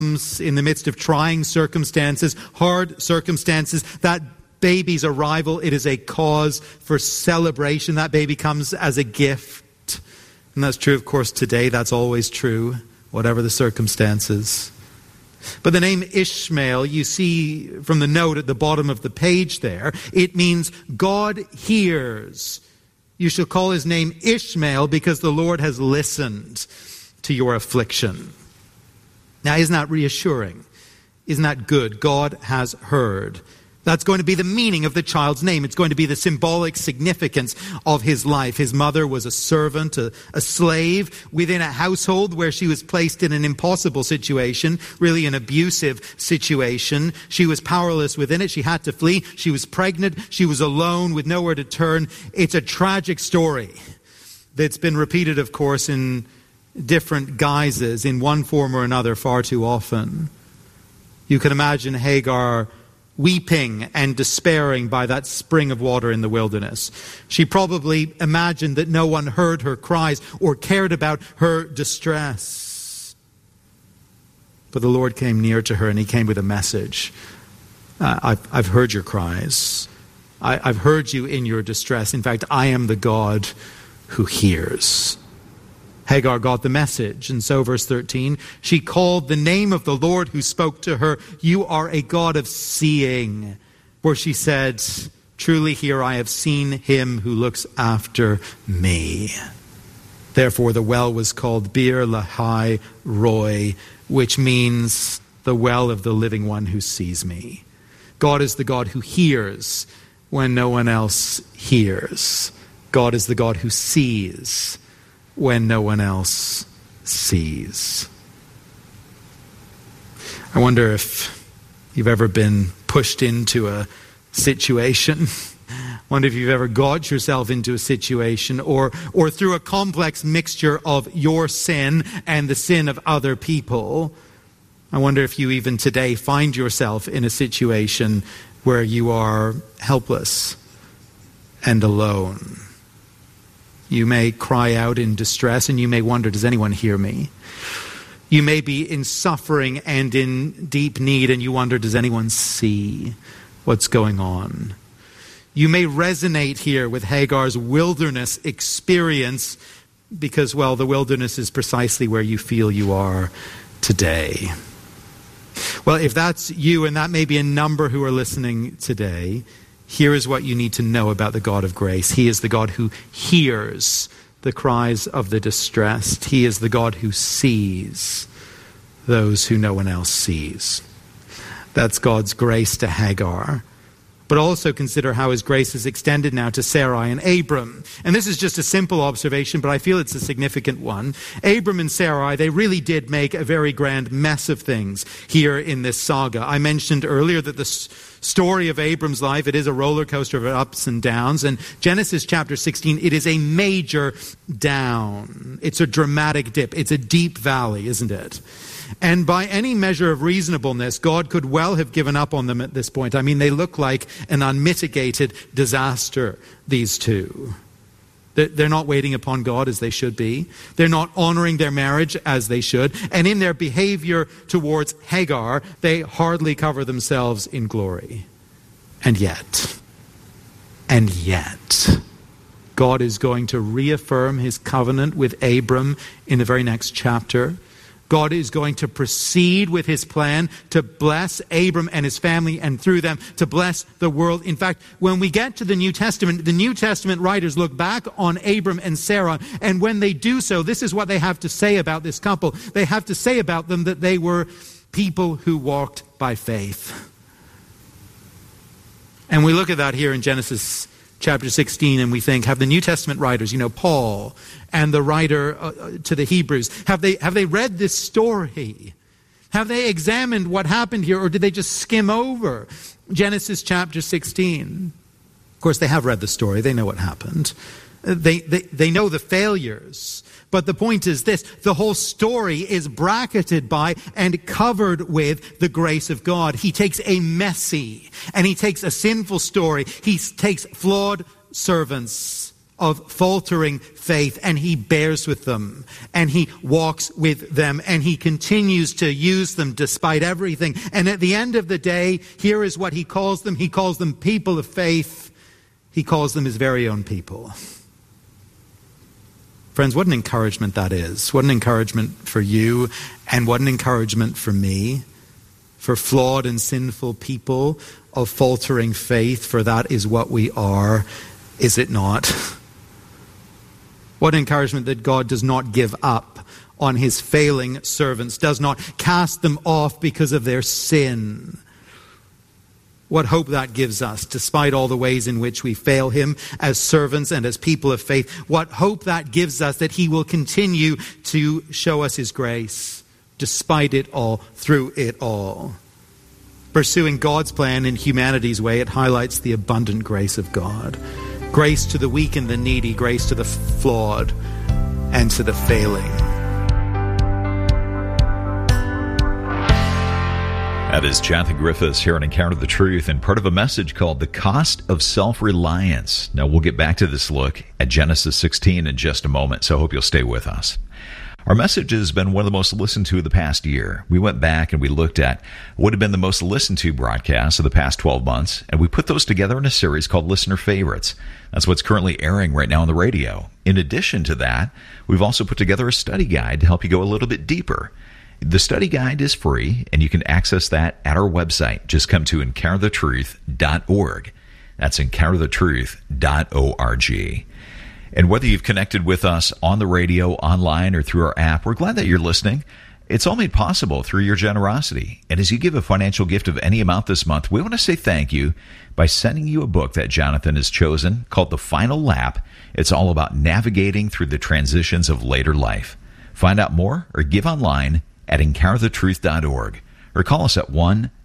in the midst of trying circumstances, hard circumstances, that baby's arrival, it is a cause for celebration. That baby comes as a gift. And that's true, of course, today. That's always true, whatever the circumstances. But the name Ishmael, you see from the note at the bottom of the page there, it means God hears. You shall call his name Ishmael because the Lord has listened to your affliction. Now, isn't that reassuring? Isn't that good? God has heard. That's going to be the meaning of the child's name. It's going to be the symbolic significance of his life. His mother was a servant, a slave within a household where she was placed in an impossible situation, really an abusive situation. She was powerless within it. She had to flee. She was pregnant. She was alone with nowhere to turn. It's a tragic story that's been repeated, of course, in different guises, in one form or another, far too often. You can imagine Hagar weeping and despairing by that spring of water in the wilderness. She probably imagined that no one heard her cries or cared about her distress. But the Lord came near to her and he came with a message. I've heard your cries. I've heard you in your distress. In fact, I am the God who hears. Hagar got the message. And so, verse 13, she called the name of the Lord who spoke to her, "You are a God of seeing." For she said, "Truly here I have seen him who looks after me." Therefore the well was called Beer Lahai Roi, which means the well of the living one who sees me. God is the God who hears when no one else hears. God is the God who sees when no one else sees. I wonder if you've ever been pushed into a situation. I wonder if you've ever got yourself into a situation or through a complex mixture of your sin and the sin of other people. I wonder if you even today find yourself in a situation where you are helpless and alone. You may cry out in distress and you may wonder, does anyone hear me? You may be in suffering and in deep need and you wonder, does anyone see what's going on? You may resonate here with Hagar's wilderness experience because, well, the wilderness is precisely where you feel you are today. Well, if that's you, and that may be a number who are listening today, here is what you need to know about the God of grace. He is the God who hears the cries of the distressed. He is the God who sees those who no one else sees. That's God's grace to Hagar. But also consider how his grace is extended now to Sarai and Abram. And this is just a simple observation, but I feel it's a significant one. Abram and Sarai, they really did make a very grand mess of things here in this saga. I mentioned earlier that the story of Abram's life, it is a roller coaster of ups and downs. And Genesis chapter 16, it is a major down. It's a dramatic dip. It's a deep valley, isn't it? And by any measure of reasonableness, God could well have given up on them at this point. I mean, they look like an unmitigated disaster, these two. They're not waiting upon God as they should be. They're not honoring their marriage as they should. And in their behavior towards Hagar, they hardly cover themselves in glory. And yet, God is going to reaffirm his covenant with Abram in the very next chapter. God is going to proceed with his plan to bless Abram and his family and through them to bless the world. In fact, when we get to the New Testament writers look back on Abram and Sarah, and when they do so, this is what they have to say about this couple. They have to say about them that they were people who walked by faith. And we look at that here in Genesis chapter 16, and we think, have the New Testament writers, Paul and the writer to the Hebrews, have they read this story? Have they examined what happened here, or did they just skim over Genesis chapter 16? Of course, they have read the story. They know what happened. They know the failures. But the point is this: the whole story is bracketed by and covered with the grace of God. He takes a messy and he takes a sinful story. He takes flawed servants of faltering faith, and he bears with them, and he walks with them, and he continues to use them despite everything. And at the end of the day, here is what he calls them. He calls them people of faith. He calls them his very own people. Friends, what an encouragement that is. What an encouragement for you, and what an encouragement for me, for flawed and sinful people of faltering faith, for that is what we are, is it not? What encouragement that God does not give up on his failing servants, does not cast them off because of their sin. What hope that gives us, despite all the ways in which we fail him as servants and as people of faith. What hope that gives us that he will continue to show us his grace, despite it all, through it all. Pursuing God's plan in humanity's way, it highlights the abundant grace of God. Grace to the weak and the needy, grace to the flawed and to the failing. That is Jonathan Griffiths here on Encounter the Truth, and part of a message called The Cost of Self-Reliance. Now, we'll get back to this look at Genesis 16 in just a moment, so I hope you'll stay with us. Our message has been one of the most listened to the past year. We went back and we looked at what had been the most listened to broadcasts of the past 12 months, and we put those together in a series called Listener Favorites. That's what's currently airing right now on the radio. In addition to that, we've also put together a study guide to help you go a little bit deeper. The study guide is free, and you can access that at our website. Just come to encounterthetruth.org. That's encounterthetruth.org. And whether you've connected with us on the radio, online, or through our app, we're glad that you're listening. It's all made possible through your generosity. And as you give a financial gift of any amount this month, we want to say thank you by sending you a book that Jonathan has chosen called The Final Lap. It's all about navigating through the transitions of later life. Find out more or give online at encounterthetruth.org, or call us at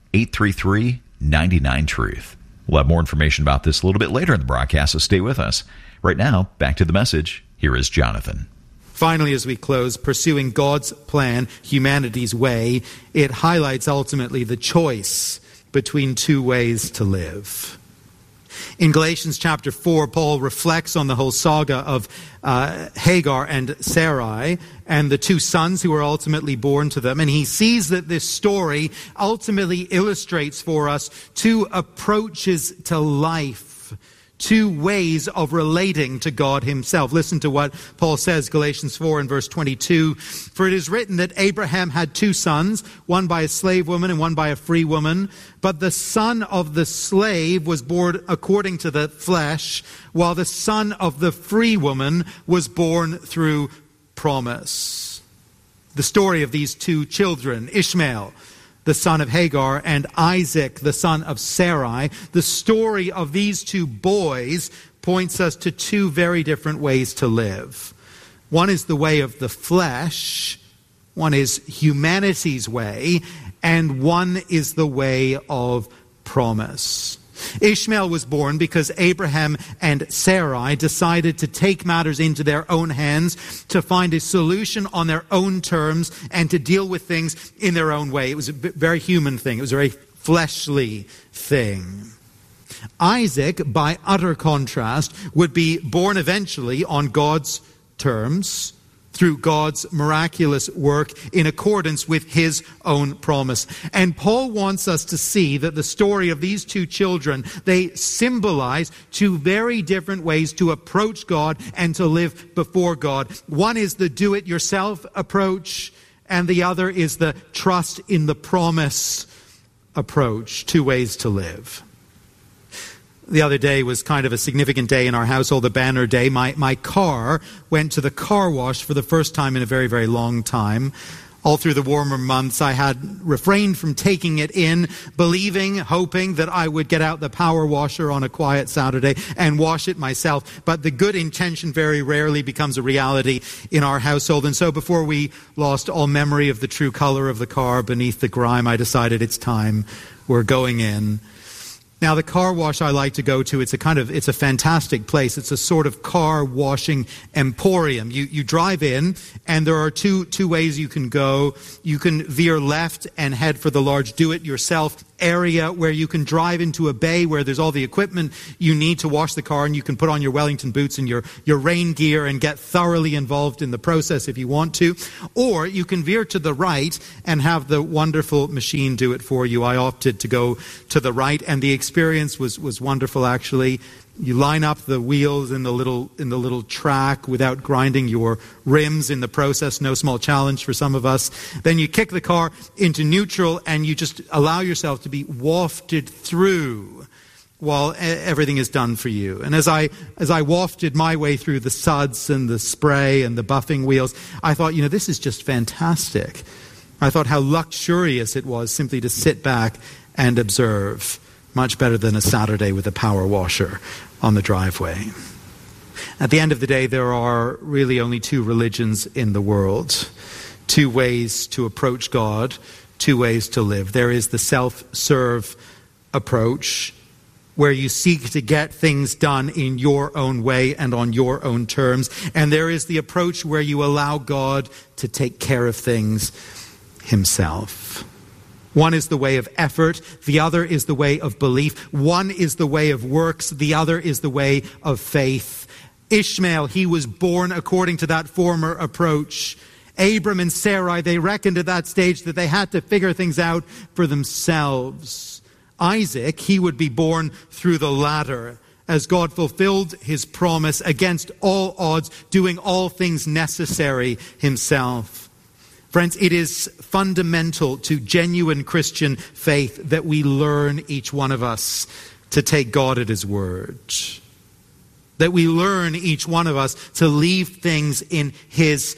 1-833-99-TRUTH. We'll have more information about this a little bit later in the broadcast, so stay with us. Right now, back to the message. Here is Jonathan. Finally, as we close, pursuing God's plan, humanity's way, it highlights ultimately the choice between two ways to live. In Galatians chapter 4, Paul reflects on the whole saga of Hagar and Sarai and the two sons who were ultimately born to them. And he sees that this story ultimately illustrates for us two approaches to life, two ways of relating to God himself. Listen to what Paul says, Galatians 4 and verse 22. For it is written that Abraham had two sons, one by a slave woman and one by a free woman. But the son of the slave was born according to the flesh, while the son of the free woman was born through promise. The story of these two children, Ishmael, the son of Hagar, and Isaac, the son of Sarai, the story of these two boys points us to two very different ways to live. One is the way of the flesh, one is humanity's way, and one is the way of promise. Ishmael was born because Abraham and Sarai decided to take matters into their own hands, to find a solution on their own terms, and to deal with things in their own way. It was a very human thing. It was a very fleshly thing. Isaac, by utter contrast, would be born eventually on God's terms, through God's miraculous work in accordance with his own promise. And Paul wants us to see that the story of these two children, they symbolize two very different ways to approach God and to live before God. One is the do-it-yourself approach, and the other is the trust in the promise approach. Two ways to live. The other day was kind of a significant day in our household, the banner day. My car went to the car wash for the first time in a very, very long time. All through the warmer months, I had refrained from taking it in, believing, hoping that I would get out the power washer on a quiet Saturday and wash it myself. But the good intention very rarely becomes a reality in our household. And so before we lost all memory of the true color of the car beneath the grime, I decided it's time. We're going in. Now, the car wash I like to go to, it's a fantastic place. It's a sort of car washing emporium. You drive in, and there are two ways you can go. You can veer left and head for the large do-it-yourself area where you can drive into a bay where there's all the equipment you need to wash the car, and you can put on your Wellington boots and your rain gear and get thoroughly involved in the process if you want to. Or you can veer to the right and have the wonderful machine do it for you. I opted to go to the right, and the experience was wonderful, actually. You line up the wheels in the little track without grinding your rims in the process. No small challenge for some of us. Then you kick the car into neutral, and you just allow yourself to be wafted through while everything is done for you. And as I wafted my way through the suds and the spray and the buffing wheels, I thought, this is just fantastic. I thought how luxurious it was simply to sit back and observe. Much better than a Saturday with a power washer on the driveway. At the end of the day, there are really only two religions in the world, two ways to approach God, two ways to live. There is the self-serve approach, where you seek to get things done in your own way and on your own terms. And there is the approach where you allow God to take care of things himself. One is the way of effort, the other is the way of belief. One is the way of works, the other is the way of faith. Ishmael, he was born according to that former approach. Abram and Sarai, they reckoned at that stage that they had to figure things out for themselves. Isaac, he would be born through the latter, as God fulfilled his promise against all odds, doing all things necessary himself. Friends, it is fundamental to genuine Christian faith that we learn, each one of us, to take God at his word. That we learn, each one of us, to leave things in his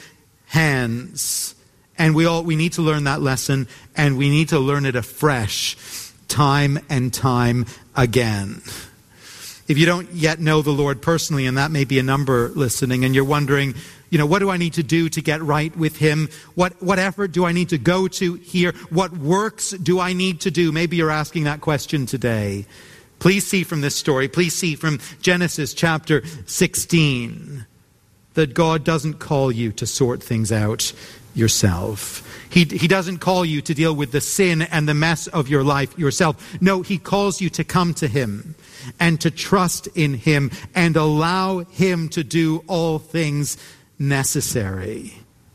hands. And we need to learn that lesson, and we need to learn it afresh, time and time again. If you don't yet know the Lord personally, and that may be a number listening, and you're wondering, what do I need to do to get right with him? What effort do I need to go to here? What works do I need to do? Maybe you're asking that question today. Please see from this story, please see from Genesis chapter 16, that God doesn't call you to sort things out yourself. He doesn't call you to deal with the sin and the mess of your life yourself. No, he calls you to come to him and to trust in him and allow him to do all things necessary.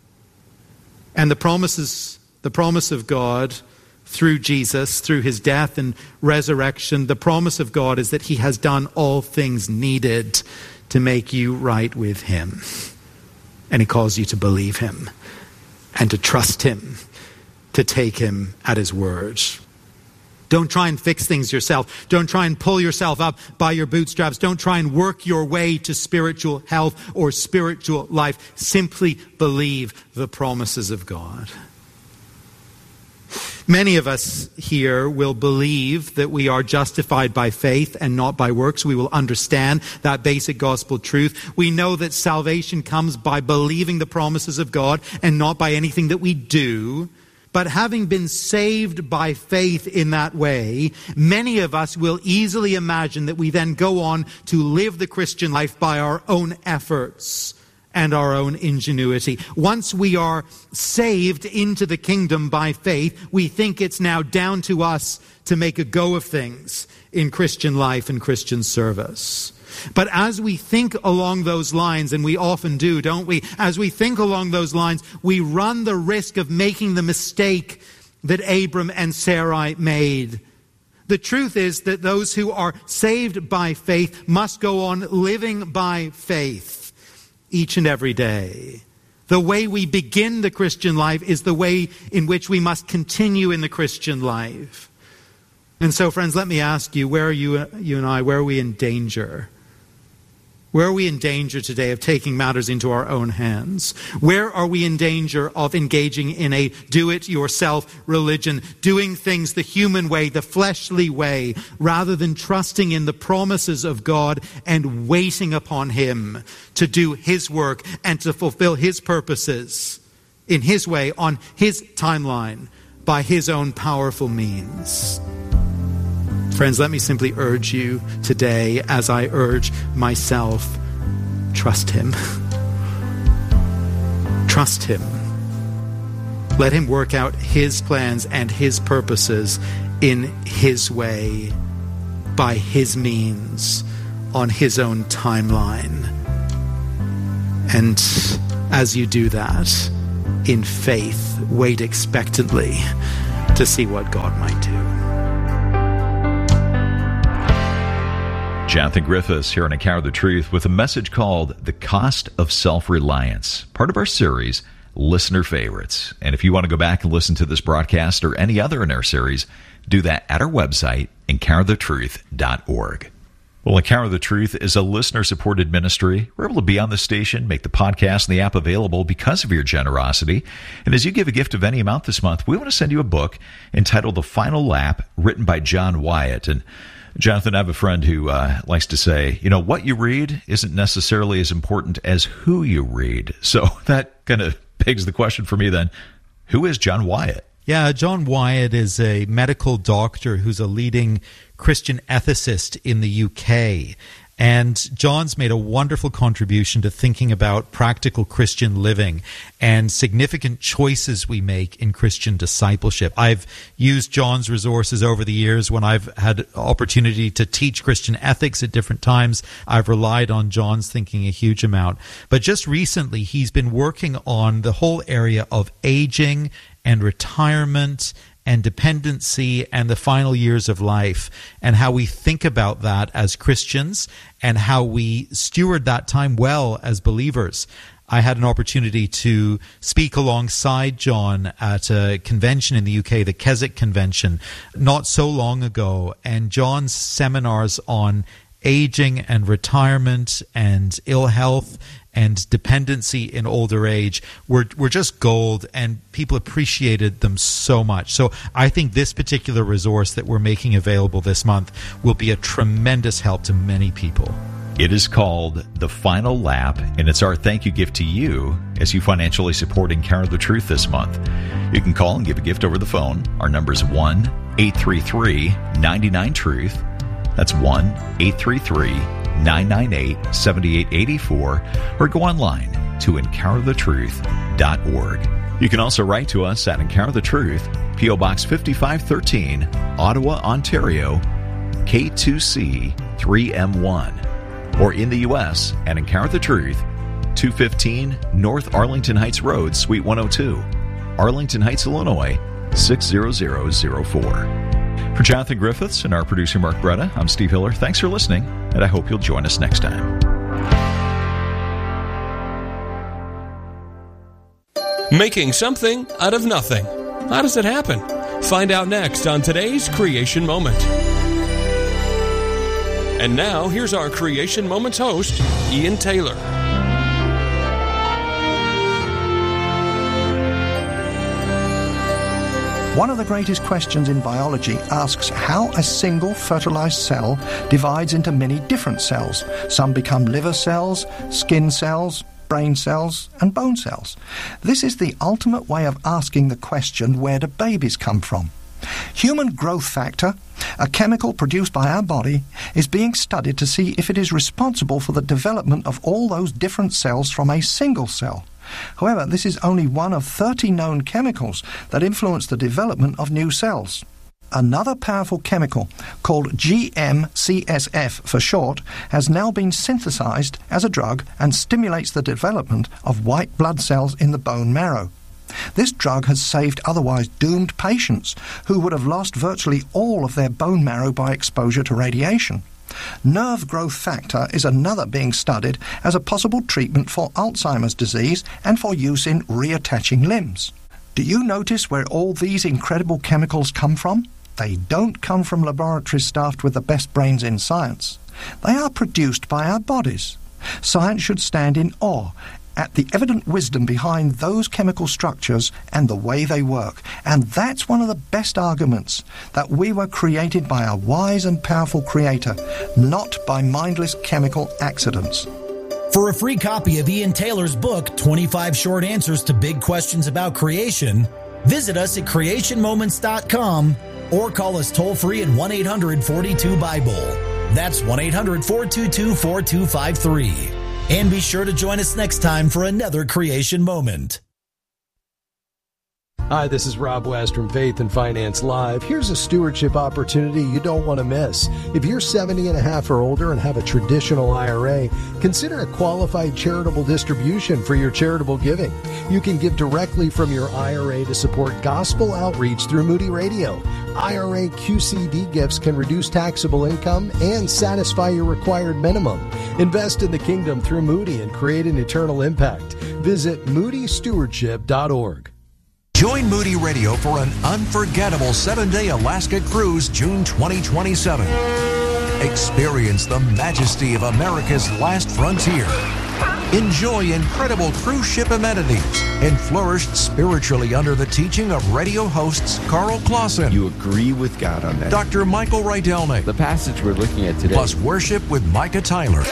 And the promise of God through Jesus, through his death and resurrection, the promise of God is that he has done all things needed to make you right with him. And he calls you to believe him and to trust him, to take him at his word. Don't try and fix things yourself. Don't try and pull yourself up by your bootstraps. Don't try and work your way to spiritual health or spiritual life. Simply believe the promises of God. Many of us here will believe that we are justified by faith and not by works. We will understand that basic gospel truth. We know that salvation comes by believing the promises of God and not by anything that we do. But having been saved by faith in that way, many of us will easily imagine that we then go on to live the Christian life by our own efforts and our own ingenuity. Once we are saved into the kingdom by faith, we think it's now down to us to make a go of things in Christian life and Christian service. But as we think along those lines, and we often do, don't we? As we think along those lines, we run the risk of making the mistake that Abram and Sarai made. The truth is that those who are saved by faith must go on living by faith each and every day. The way we begin the Christian life is the way in which we must continue in the Christian life. And so, friends, let me ask you, where are you and I, where are we in danger? Where are we in danger today of taking matters into our own hands? Where are we in danger of engaging in a do-it-yourself religion, doing things the human way, the fleshly way, rather than trusting in the promises of God and waiting upon him to do his work and to fulfill his purposes in his way, on his timeline, by his own powerful means? Friends, let me simply urge you today, as I urge myself, trust him. Trust him. Let him work out his plans and his purposes in his way, by his means, on his own timeline. And as you do that, in faith, wait expectantly to see what God might do. Jonathan Griffiths here on Encounter the Truth with a message called The Cost of Self-Reliance, part of our series, Listener Favorites. And if you want to go back and listen to this broadcast or any other in our series, do that at our website, encounterthetruth.org. Well, Encounter the Truth is a listener-supported ministry. We're able to be on the station, make the podcast and the app available because of your generosity. And as you give a gift of any amount this month, we want to send you a book entitled The Final Lap, written by John Wyatt. And Jonathan, I have a friend who likes to say, what you read isn't necessarily as important as who you read. So that kind of begs the question for me then, who is John Wyatt? Yeah, John Wyatt is a medical doctor who's a leading Christian ethicist in the UK. And John's made a wonderful contribution to thinking about practical Christian living and significant choices we make in Christian discipleship. I've used John's resources over the years when I've had opportunity to teach Christian ethics at different times. I've relied on John's thinking a huge amount. But just recently, he's been working on the whole area of aging and retirement and dependency and the final years of life, and how we think about that as Christians and how we steward that time well as believers. I had an opportunity to speak alongside John at a convention in the UK, the Keswick Convention, not so long ago, and John's seminars on aging and retirement and ill health and dependency in older age were just gold, and people appreciated them so much. So I think this particular resource that we're making available this month will be a tremendous help to many people. It is called The Final Lap, and it's our thank you gift to you as you financially support Encounter the Truth this month. You can call and give a gift over the phone. Our number is 1-833-99-TRUTH. That's 1-833-998-7884, or go online to encounterthetruth.org. You can also write to us at Encounter the Truth, P.O. Box 5513, Ottawa, Ontario, K2C 3M1, or in the U.S. at Encounter the Truth, 215 North Arlington Heights Road, Suite 102, Arlington Heights, Illinois, 60004. For Jonathan Griffiths and our producer Mark Bretta, I'm Steve Hiller. Thanks for listening, and I hope you'll join us next time. Making something out of nothing. How does it happen? Find out next on today's Creation Moment. And now, here's our Creation Moments host, Ian Taylor. One of the greatest questions in biology asks how a single fertilized cell divides into many different cells. Some become liver cells, skin cells, brain cells, and bone cells. This is the ultimate way of asking the question, where do babies come from? Human growth factor, a chemical produced by our body, is being studied to see if it is responsible for the development of all those different cells from a single cell. However, this is only one of 30 known chemicals that influence the development of new cells. Another powerful chemical, called GM-CSF for short, has now been synthesized as a drug and stimulates the development of white blood cells in the bone marrow. This drug has saved otherwise doomed patients who would have lost virtually all of their bone marrow by exposure to radiation. Nerve growth factor is another being studied as a possible treatment for Alzheimer's disease and for use in reattaching limbs. Do you notice where all these incredible chemicals come from? They don't come from laboratories staffed with the best brains in science. They are produced by our bodies. Science should stand in awe at the evident wisdom behind those chemical structures and the way they work. And that's one of the best arguments, that we were created by a wise and powerful Creator, not by mindless chemical accidents. For a free copy of Ian Taylor's book, 25 Short Answers to Big Questions About Creation, visit us at creationmoments.com or call us toll-free at 1-800-42-BIBLE. That's 1-800-422-4253. And be sure to join us next time for another Creation Moment. Hi, this is Rob West from Faith and Finance Live. Here's a stewardship opportunity you don't want to miss. If you're 70 and a half or older and have a traditional IRA, consider a qualified charitable distribution for your charitable giving. You can give directly from your IRA to support gospel outreach through Moody Radio. IRA QCD gifts can reduce taxable income and satisfy your required minimum. Invest in the kingdom through Moody and create an eternal impact. Visit moodystewardship.org. Join Moody Radio for an unforgettable 7-day Alaska cruise June 2027. Experience the majesty of America's last frontier. Enjoy incredible cruise ship amenities and flourish spiritually under the teaching of radio hosts Carl Clausen. You agree with God on that. Dr. Michael Rydelnik. The passage we're looking at today. Plus worship with Micah Tyler.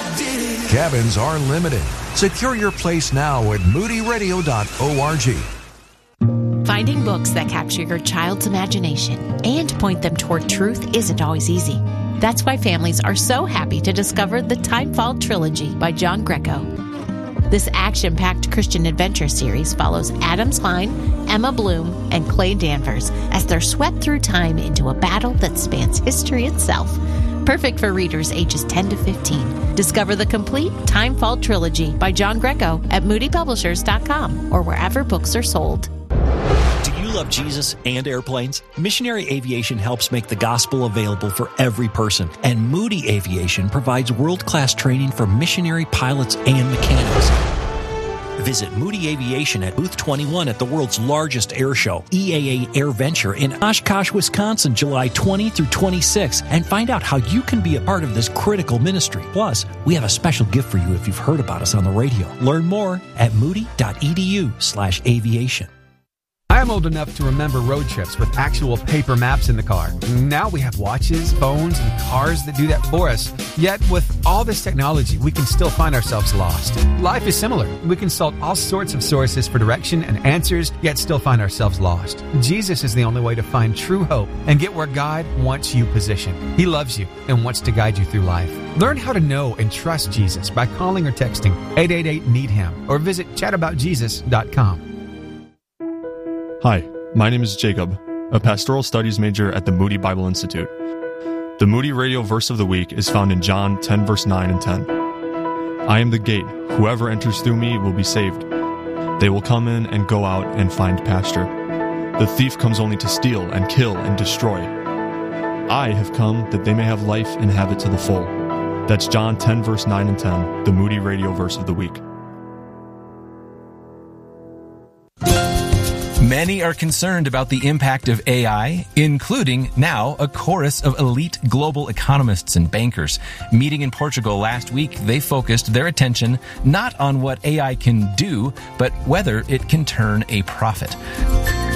Cabins are limited. Secure your place now at moodyradio.org. Finding books that capture your child's imagination and point them toward truth isn't always easy. That's why families are so happy to discover the Timefall Trilogy by John Greco. This action-packed Christian adventure series follows Adam Klein, Emma Bloom, and Clay Danvers as they're swept through time into a battle that spans history itself. Perfect for readers ages 10 to 15. Discover the complete Timefall Trilogy by John Greco at moodypublishers.com or wherever books are sold. Do you love Jesus and airplanes? Missionary Aviation helps make the gospel available for every person, and Moody Aviation provides world-class training for missionary pilots and mechanics. Visit Moody Aviation at Booth 21 at the world's largest air show, EAA AirVenture in Oshkosh, Wisconsin, July 20 through 26, and find out how you can be a part of this critical ministry. Plus, we have a special gift for you if you've heard about us on the radio. Learn more at moody.edu/aviation. I am old enough to remember road trips with actual paper maps in the car. Now we have watches, phones, and cars that do that for us. Yet, with all this technology, we can still find ourselves lost. Life is similar. We consult all sorts of sources for direction and answers, yet still find ourselves lost. Jesus is the only way to find true hope and get where God wants you positioned. He loves you and wants to guide you through life. Learn how to know and trust Jesus by calling or texting 888-NEED-HIM or visit chataboutjesus.com. Hi, my name is Jacob, a pastoral studies major at the Moody Bible Institute. The Moody Radio verse of the week is found in John 10, verse 9 and 10. I am the gate. Whoever enters through me will be saved. They will come in and go out and find pasture. The thief comes only to steal and kill and destroy. I have come that they may have life and have it to the full. That's John 10, verse 9 and 10, the Moody Radio verse of the week. Many are concerned about the impact of AI, including now a chorus of elite global economists and bankers. Meeting in Portugal last week, they focused their attention not on what AI can do, but whether it can turn a profit.